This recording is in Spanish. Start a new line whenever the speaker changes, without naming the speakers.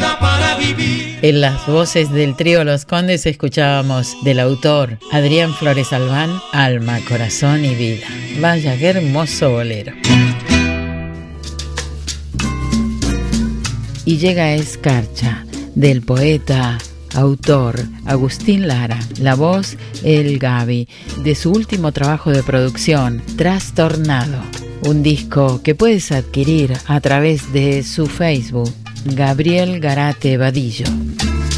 vida para vivir.
En las voces del trío Los Condes escuchábamos del autor Adrián Flores Albán, Alma, Corazón y Vida. Vaya, qué hermoso bolero. Y llega Escarcha, del poeta, autor Agustín Lara, la voz El Gaby, de su último trabajo de producción, Trastornado, un disco que puedes adquirir a través de su Facebook, Gabriel Garate Vadillo.